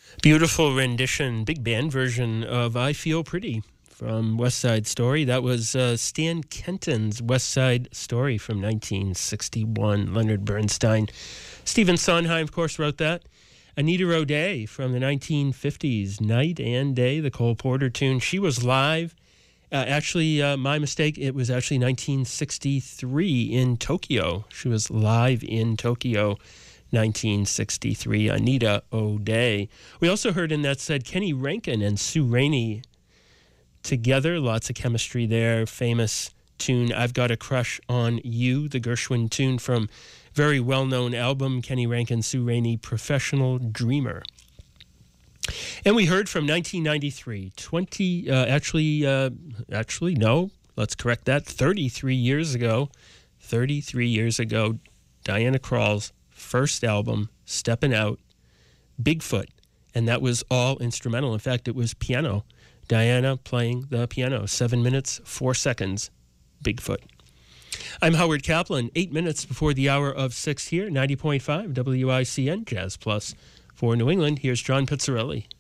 Beautiful rendition, big band version of I Feel Pretty from West Side Story. That was Stan Kenton's West Side Story from 1961. Leonard Bernstein. Stephen Sondheim, of course, wrote that. Anita O'Day from the 1950s, Night and Day, the Cole Porter tune. She was live. My mistake, it was actually 1963 in Tokyo. She was live in Tokyo, 1963, Anita O'Day. We also heard in that set Kenny Rankin and Sue Rainey together. Lots of chemistry there. Famous tune, I've Got a Crush on You, the Gershwin tune from very well-known album, Kenny Rankin, Sue Rainey, Professional Dreamer. And we heard from 1993, 33 years ago, Diana Krall's first album, Steppin' Out, Bigfoot, and that was all instrumental. In fact, it was piano. Diana playing the piano, 7 minutes, 4 seconds, Bigfoot. I'm Howard Kaplan, 8 minutes before the hour of 6 here, 90.5 WICN Jazz Plus for New England. Here's John Pizzarelli.